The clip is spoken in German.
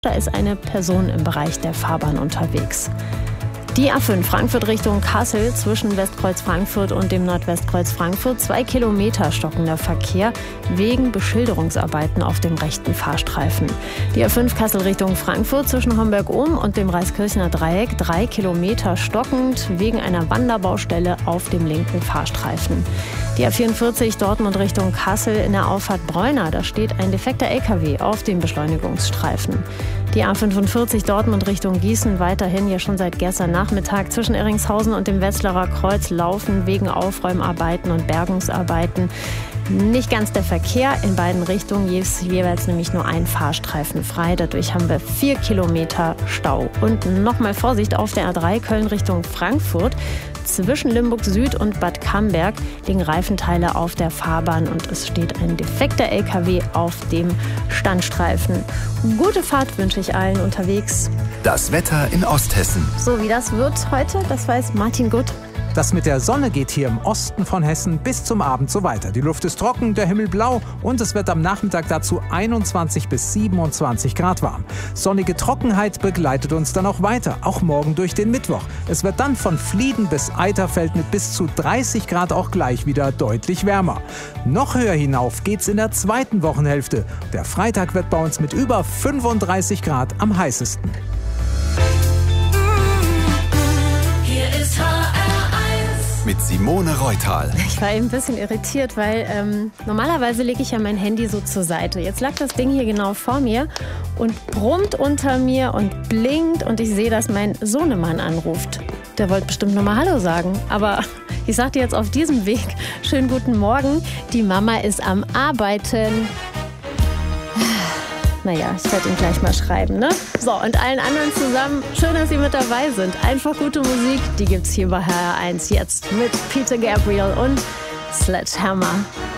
Da ist eine Person im Bereich der Fahrbahn unterwegs. Die A5 Frankfurt Richtung Kassel zwischen Westkreuz Frankfurt und dem Nordwestkreuz Frankfurt. 2 Kilometer stockender Verkehr wegen Beschilderungsarbeiten auf dem rechten Fahrstreifen. Die A5 Kassel Richtung Frankfurt zwischen Homberg-Ohm und dem Reiskirchener Dreieck. 3 Kilometer stockend wegen einer Wanderbaustelle auf dem linken Fahrstreifen. Die A44 Dortmund Richtung Kassel in der Auffahrt Bräuna. Da steht ein defekter LKW auf dem Beschleunigungsstreifen. Die A45 Dortmund Richtung Gießen weiterhin ja schon seit gestern Nachmittag zwischen Erringshausen und dem Wetzlarer Kreuz laufen wegen Aufräumarbeiten und Bergungsarbeiten nicht ganz der Verkehr in beiden Richtungen, jeweils nämlich nur ein Fahrstreifen frei. Dadurch haben wir 4 Kilometer Stau. Und nochmal Vorsicht auf der A3 Köln Richtung Frankfurt. Zwischen Limburg Süd und Bad Camberg liegen Reifenteile auf der Fahrbahn und es steht ein defekter LKW auf dem Standstreifen. Gute Fahrt wünsche ich allen unterwegs. Das Wetter in Osthessen. So wie das wird heute, das weiß Martin Gutt. Das mit der Sonne geht hier im Osten von Hessen bis zum Abend so weiter. Die Luft ist trocken, der Himmel blau und es wird am Nachmittag dazu 21 bis 27 Grad warm. Sonnige Trockenheit begleitet uns dann auch weiter, auch morgen durch den Mittwoch. Es wird dann von Flieden bis Eiterfeld mit bis zu 30 Grad auch gleich wieder deutlich wärmer. Noch höher hinauf geht's in der zweiten Wochenhälfte. Der Freitag wird bei uns mit über 35 Grad am heißesten. Mit Simone Reutal. Ich war eben ein bisschen irritiert, weil normalerweise lege ich ja mein Handy so zur Seite. Jetzt lag das Ding hier genau vor mir und brummt unter mir und blinkt und ich sehe, dass mein Sohnemann anruft. Der wollte bestimmt nochmal Hallo sagen, aber ich sagte jetzt auf diesem Weg, schönen guten Morgen, die Mama ist am Arbeiten. Naja, ich werde ihn gleich mal schreiben, ne? So, und allen anderen zusammen, schön, dass Sie mit dabei sind. Einfach gute Musik, die gibt's hier bei HR1 jetzt mit Peter Gabriel und Sledgehammer.